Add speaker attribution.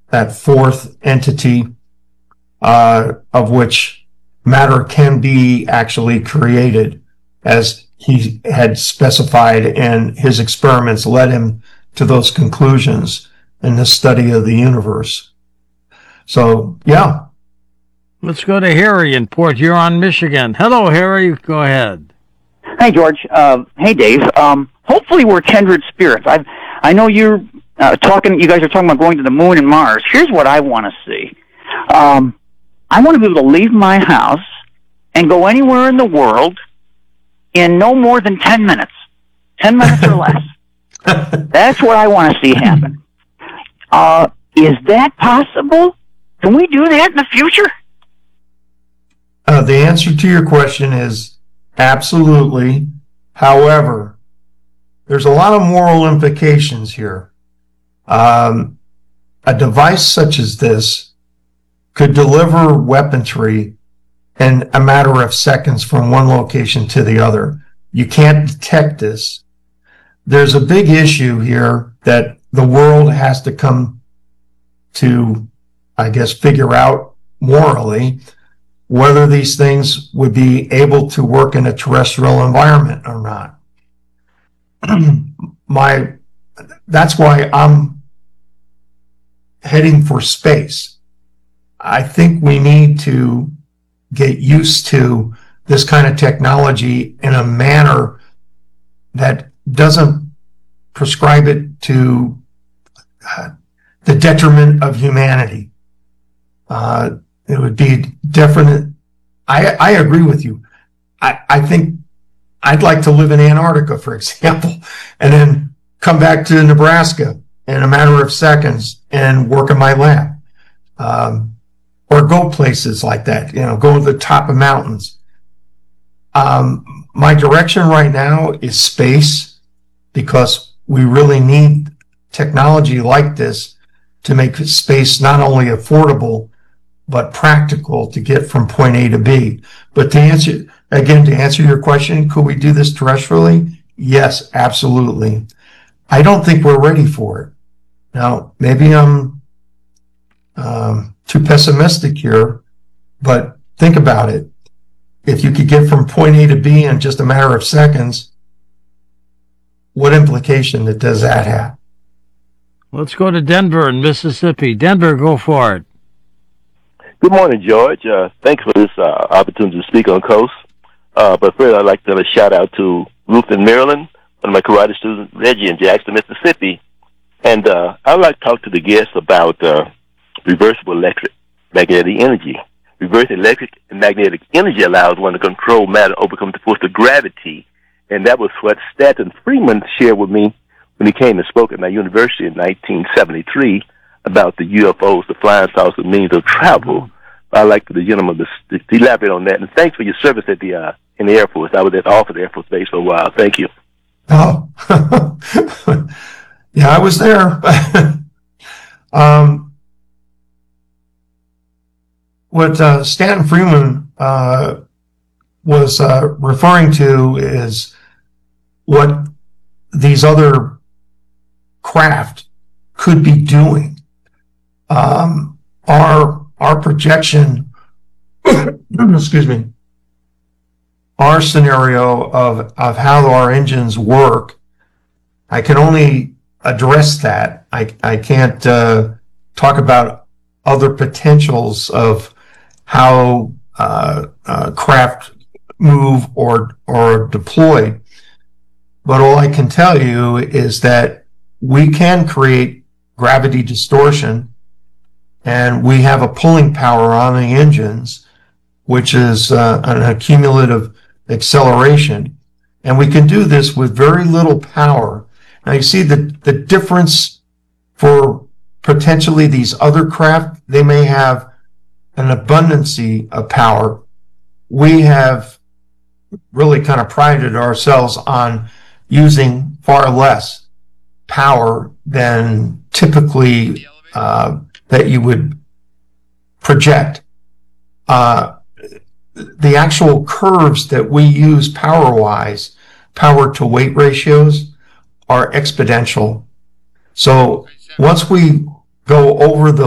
Speaker 1: that fourth entity, of which matter can be actually created, as he had specified, and his experiments led him to those conclusions in the study of the universe. So, yeah.
Speaker 2: Let's go to Harry in Port Huron, Michigan. Hello, Harry. Go ahead.
Speaker 3: Hi, George. Hey, Dave. Hopefully we're kindred spirits. I know you're talking. You guys are talking about going to the moon and Mars. Here's what I want to see. I want to be able to leave my house and go anywhere in the world in no more than 10 minutes. 10 minutes or less. That's what I want to see happen. Is that possible? Can we do that in the future?
Speaker 1: The answer to your question is absolutely. However, there's a lot of moral implications here. A device such as this could deliver weaponry in a matter of seconds from one location to the other. You can't detect this. There's a big issue here that the world has to come to, I guess, figure out morally whether these things would be able to work in a terrestrial environment or not. That's why I'm heading for space. I think we need to get used to this kind of technology in a manner that doesn't prescribe it to the detriment of humanity. It would be definite. I agree with you. I think I'd like to live in Antarctica, for example, and then come back to Nebraska in a matter of seconds and work in my lab. Or go places like that, go to the top of mountains. My direction right now is space, because we really need technology like this to make space not only affordable, but practical to get from point A to B. But to answer your question, could we do this terrestrially? Yes, absolutely. I don't think we're ready for it. Now, maybe I'm too pessimistic here, but think about it. If you could get from point A to B in just a matter of seconds, what implication does that have?
Speaker 2: Let's go to Denver in Mississippi. Denver, go for it.
Speaker 4: Good morning, George. Thanks for this opportunity to speak on Coast. But first, I'd like to give a shout-out to Ruth in Maryland, one of my karate students, Reggie in Jackson, Mississippi. And I'd like to talk to the guests about reversible electric magnetic energy. Reverse electric and magnetic energy allows one to control matter, overcome the force of gravity. And that was what Stanton Friedman shared with me when he came and spoke at my university in 1973 about the UFOs, the flying saucer means of travel. I'd like the gentleman to elaborate on that. And thanks for your service at in the Air Force. I was at Alford Air Force Base for a while. Thank you.
Speaker 1: Oh, yeah, I was there. What Stanton Friedman was referring to is what these other craft could be doing. Our projection, excuse me, our scenario of how our engines work, I can only address that. I can't talk about other potentials of how craft move or deploy. But all I can tell you is that we can create gravity distortion, and we have a pulling power on the engines, which is an accumulative acceleration. And we can do this with very little power. Now you see the difference for potentially these other craft. They may have an abundance of power. We have really kind of prided ourselves on using far less power than typically that you would project. The actual curves that we use power-wise, power to weight ratios, are exponential. So once we go over the